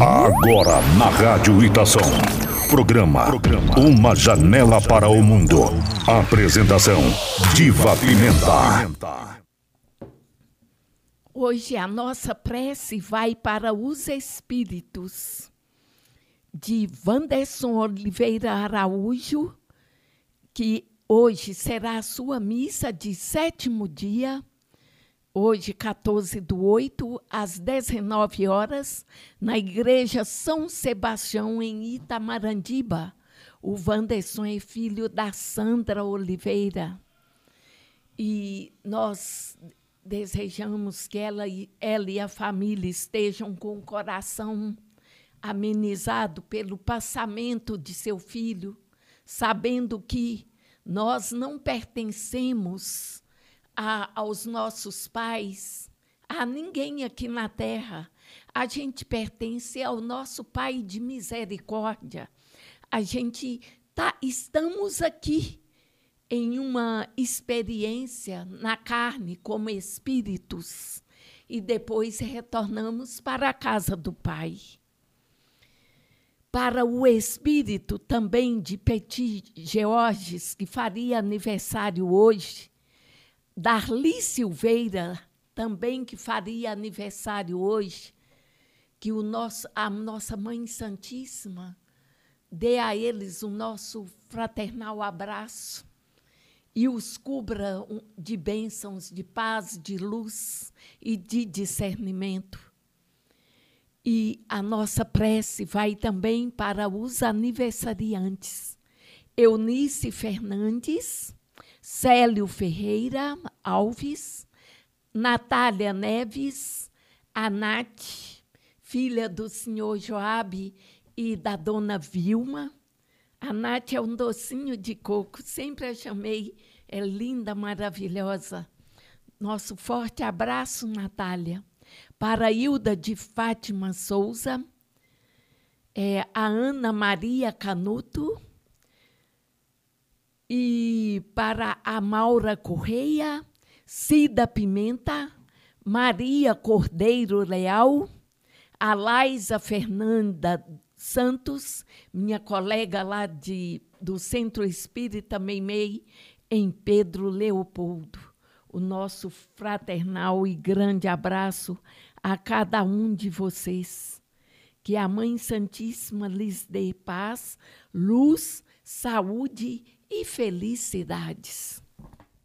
Agora na Rádio Itação. Programa Uma Janela para o Mundo. Apresentação Diva Pimenta. Hoje a nossa prece vai para os espíritos de Wanderson Oliveira Araújo, que hoje será a sua missa de 7º dia, hoje 14/8, às 19 horas, na Igreja São Sebastião, em Itamarandiba. O Wanderson é filho da Sandra Oliveira. E nós desejamos que ela e a família estejam com o coração amenizado pelo passamento de seu filho, sabendo que nós não pertencemos aos nossos pais, a ninguém aqui na terra. A gente pertence ao nosso Pai de misericórdia. Estamos aqui em uma experiência na carne como espíritos e depois retornamos para a casa do Pai. Para o espírito também de Petit Georges, que faria aniversário hoje, Darli Silveira, também que faria aniversário hoje, que a nossa Mãe Santíssima dê a eles o nosso fraternal abraço e os cubra de bênçãos, de paz, de luz e de discernimento. E a nossa prece vai também para os aniversariantes. Eunice Fernandes, Célio Ferreira Alves, Natália Neves, a Nath, filha do senhor Joabe e da dona Vilma. A Nath é um docinho de coco, sempre a chamei, é linda, maravilhosa. Nosso forte abraço, Natália. Para Hilda de Fátima Souza, a Ana Maria Canuto, e para a Maura Correia, Cida Pimenta, Maria Cordeiro Leal, a Laisa Fernanda Santos, minha colega lá do Centro Espírita Meimei, em Pedro Leopoldo. O nosso fraternal e grande abraço a cada um de vocês. Que a Mãe Santíssima lhes dê paz, luz, saúde e felicidades.